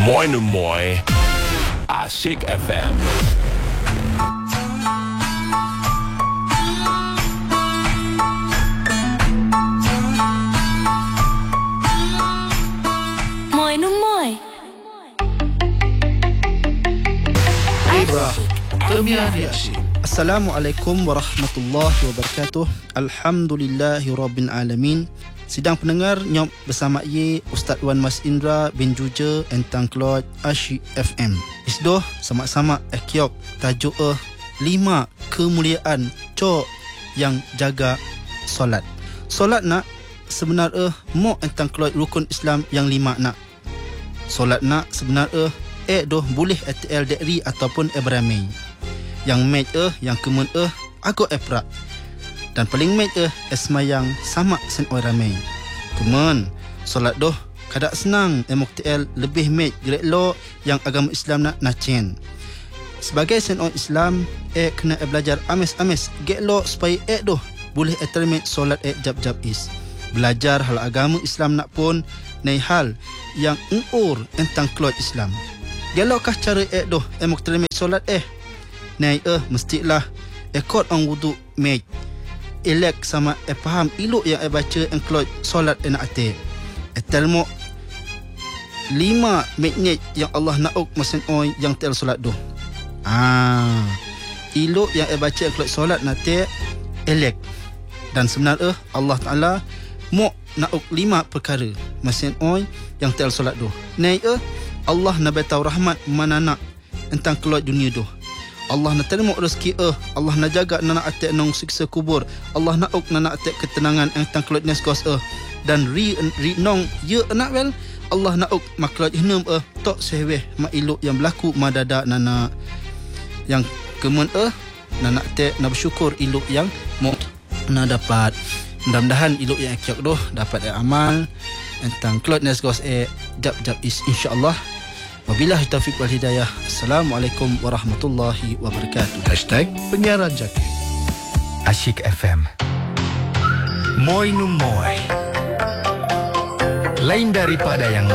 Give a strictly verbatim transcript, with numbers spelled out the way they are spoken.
Moin Moin Asyik F M. Moin Moin Ibra Premier di Asyik. Assalamualaikum warahmatullahi wabarakatuh. Alhamdulillahi rabbil alamin. Sidang pendengar nyop bersama ye Ustaz Wan Mas Indra bin Juja entang Klot Asyik F M. Isdoh sama-sama ekyok tajuk eh lima kemuliaan cok yang jaga solat. Solat nak sebenar eh mo entang Klot rukun Islam yang lima nak. Solat nak sebenar eh eh doh boleh A T L dekri ataupun e beramai. Yang mat eh yang kemun eh aku eprak. Dan paling mat eh esmayang sama sen oi ramai. Kemun solat doh kada senang emok T L lebih mat gerek lo yang agama Islam nak nacen. Sebagai sen oi Islam eh kena eh belajar ames-ames gek lo supaya eh doh boleh eh termat solat eh jap-jap is. Belajar hal agama Islam nak pun nai hal yang ur tentang kelot Islam. Gelokah cara eh doh emok termat solat eh? Nai eh mestilah ekot ang wudu mat. Elek sama eh faham iluk yang eh baca engklot solat eh nak atik. Eh telmok lima magnet yang Allah nauk mesin oi yang tel solat doh. Ah, iluk yang eh baca engklot solat nak atik elek. Dan sebenar eh Allah Ta'ala mok nauk lima perkara mesin oi yang tel solat doh. Nai eh Allah nak betau rahmat mana nak tentang kelot dunia doh. Allah nak terima rezeki eh, Allah nak jaga nak atek nong siksa kubur, Allah nak ok nak atek ketenangan yang tang kelot neskos eh, dan ri ri nong ye nak wel Allah nak ok maklot henum eh tok seweh mak iluk yang berlaku madada nana yang kemun eh nak atek nak bersyukur iluk yang mo nak dapat. Mudah-mudahan iluk yang akiak doh dapat eh amal tentang kelot neskos eh jap-jap is insya-Allah. Wabillahi taufiq wal hidayah. Assalamualaikum warahmatullahi wabarakatuh. Hashtag penyiaran jaki Asyik F M. Moin Moin. Lain daripada yang